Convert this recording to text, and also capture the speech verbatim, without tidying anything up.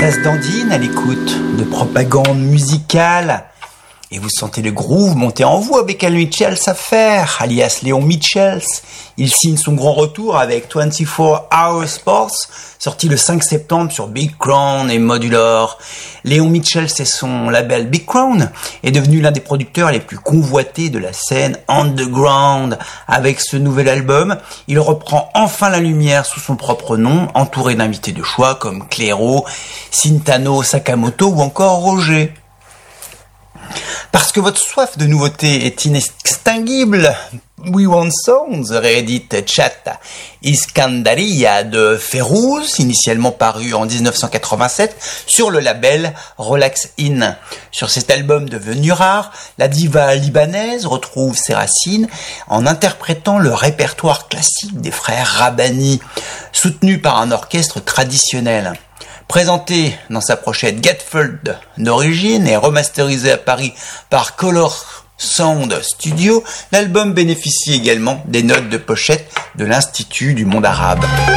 Ça se dandine à l'écoute de propagande musicale. Et vous sentez le groove monter en vous avec un Mitchell's à faire, alias Léon Mitchells. Il signe son grand retour avec vingt-quatre Hour Sports, sorti le cinq septembre sur Big Crown et Modular. Léon Mitchells et son label Big Crown est devenu l'un des producteurs les plus convoités de la scène underground. Avec ce nouvel album, il reprend enfin la lumière sous son propre nom, entouré d'invités de choix comme Clairo, Sintano Sakamoto ou encore Roger. Parce que votre soif de nouveauté est inextinguible, We Want Sounds réédite Chat Iskandaria de Férouz, initialement paru en dix-neuf cent quatre-vingt-sept, sur le label Relax In. Sur cet album devenu rare, la diva libanaise retrouve ses racines en interprétant le répertoire classique des frères Rabbani, soutenu par un orchestre traditionnel. Présenté dans sa pochette Gatfold d'origine et remasterisé à Paris par Color Sound Studio, l'album bénéficie également des notes de pochette de l'Institut du monde arabe.